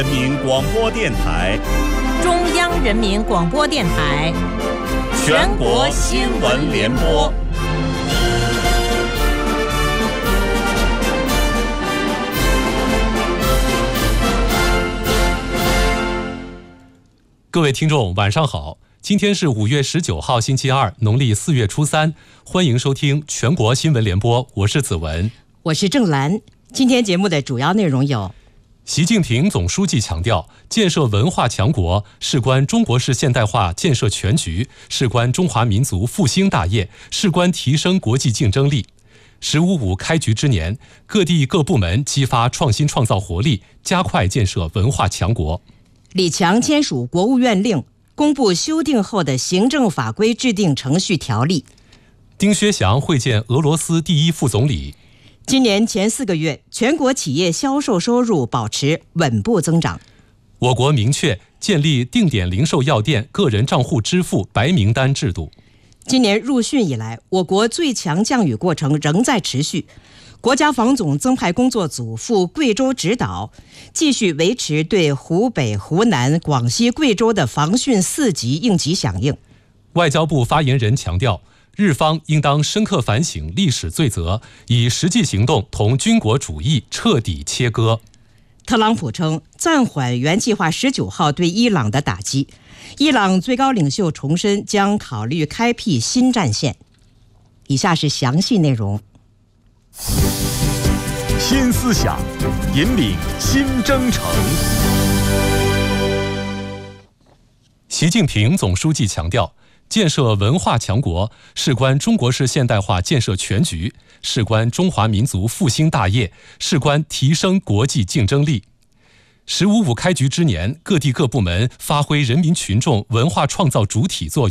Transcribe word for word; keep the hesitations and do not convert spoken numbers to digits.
人民广播电台、 中央人民广播电台、 全国新闻联播。 各位听众，晚上好！今天是五月十九号，星期二，农历四月初三。欢迎收听全国新闻联播，我是子文， 我是郑兰。今天节目的主要内容有： 习近平总书记强调，建设文化强国事关中国式现代化建设全局，事关中华民族复兴大业，事关提升国际竞争力。十五五开局之年，各地各部门激发创新创造活力，加快建设文化强国。 李强签署国务院令，公布修订后的行政法规制定程序条例。 丁薛祥会见俄罗斯第一副总理。 今年前四个月，全国企业销售收入保持稳步增长。 我国明确建立定点零售药店个人账户支付白名单制度。 今年入汛以来，我国最强降雨过程仍在持续。国家防总增派工作组赴贵州指导，继续维持对湖北、湖南、广西、贵州的防汛四级应急响应。 外交部发言人强调，日方应当深刻反省历史罪责，以实际行动同军国主义彻底切割。 特朗普称暂缓原计划十九号对伊朗的打击，伊朗最高领袖重申将考虑开辟新战线。以下是详细内容。 新思想，引领新征程。 习近平总书记强调，建设文化强国事关中国式现代化建设全局，事关中华民族复兴大业，事关提升国际竞争力。十五五开局之年，各地各部门发挥人民群众文化创造主体作用。